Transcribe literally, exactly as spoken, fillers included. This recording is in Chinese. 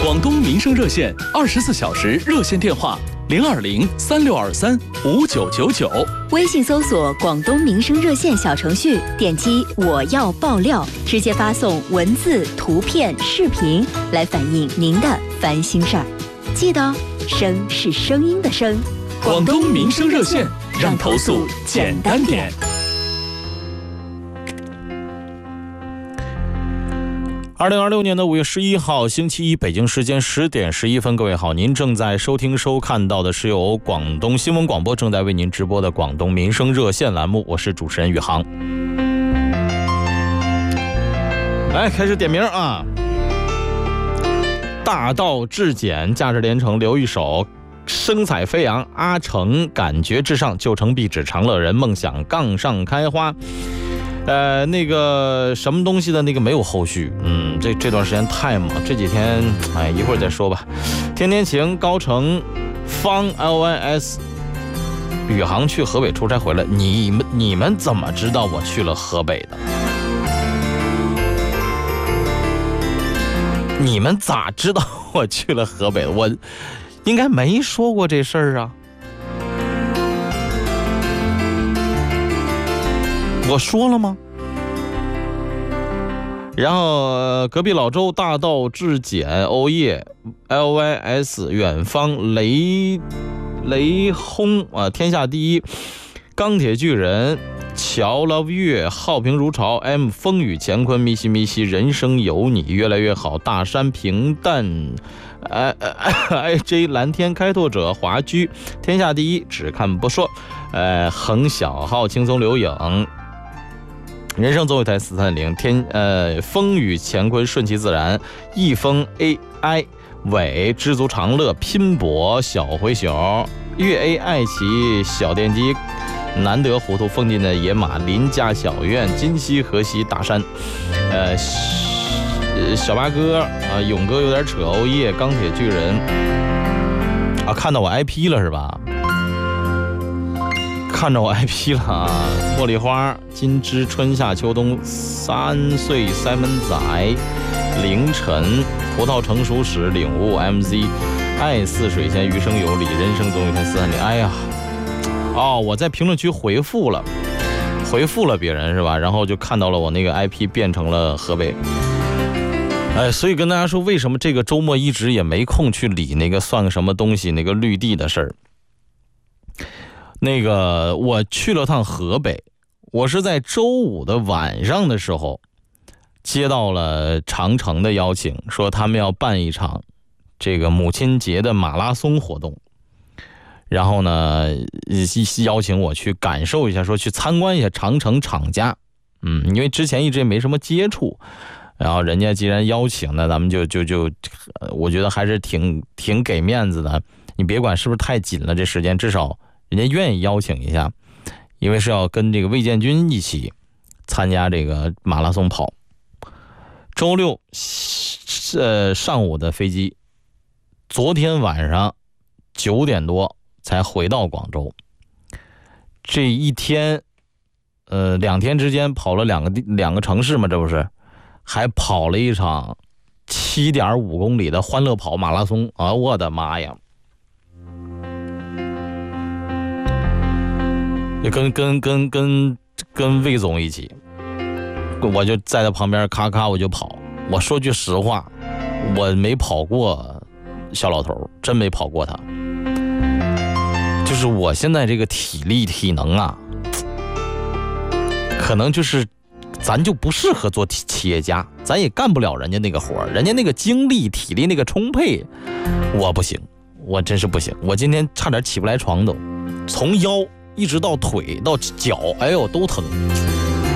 广东民生热线二十四小时热线电话零二零三六二三五九九九， 微信搜索广东民生热线小程序，点击我要爆料，直接发送文字、图片、视频来反映您的烦心事儿。记得声是声音的声， 广东民生热线，让投诉简单点。 二零二六年的五月十一号星期一，北京时间十点十一分，各位好，您正在收听收看到的是由广东新闻广播正在为您直播的广东民生热线栏目，我是主持人宇航。来，开始点名啊！大道至简，价值连城，刘一手，声采飞扬，阿成，感觉至上，旧城壁纸，长乐人，梦想杠上开花。呃，那个什么东西的那个没有后续，嗯，这这段时间太忙，这几天，哎，一会儿再说吧。天天晴，高成，方 L Y S， 宇航去河北出差回来，你们你们怎么知道我去了河北的？你们咋知道我去了河北的？我应该没说过这事儿啊。我说了吗？然后、呃、隔壁老周大道至简，欧耶 L Y S 远方雷雷轰啊，天下第一钢铁巨人乔 love 月好评如潮 M 风雨乾坤咪西咪西人生有你越来越好大山平淡呃呃 I J 蓝天开拓者华居天下第一只看不说呃横小号轻松留影人生总有台四三零天呃风雨乾坤顺其自然易风 A I 伟知足常乐拼搏小灰熊粤 A 爱奇小电机难得糊涂封禁的野马林家小院金溪河西大山呃小八哥啊勇哥有点扯欧耶钢铁巨人啊看到我 I P 了是吧看着我 I P 了啊！茉莉花、金枝、春夏秋冬、三岁塞门仔、凌晨、葡萄成熟时、领悟 M Z、爱似水仙、余生有理、人生总有台四三零。哎呀，哦，我在评论区回复了，回复了别人是吧？然后就看到了我那个 I P 变成了河北。哎，所以跟大家说，为什么这个周末一直也没空去理那个算个什么东西那个绿地的事儿。那个我去了趟河北，我是在周五的晚上的时候接到了长城的邀请，说他们要办一场这个母亲节的马拉松活动，然后呢邀请我去感受一下，说去参观一下长城厂家，嗯，因为之前一直也没什么接触，然后人家既然邀请呢，咱们就就就我觉得还是挺挺给面子的，你别管是不是太紧了这时间，至少人家愿意邀请一下，因为是要跟这个魏建军一起参加这个马拉松跑。周六呃上午的飞机，昨天晚上九点多才回到广州。这一天呃两天之间跑了两个两个城市嘛，这不是还跑了一场七点五公里的欢乐跑马拉松啊！我的妈呀！就跟跟跟跟跟魏总一起，我就在他旁边咔咔我就跑。我说句实话，我没跑过小老头，真没跑过他。就是我现在这个体力体能啊，可能就是咱就不适合做企业家，咱也干不了人家那个活，人家那个精力体力那个充沛，我不行，我真是不行。我今天差点起不来床都，从腰一直到腿到脚，哎呦都疼。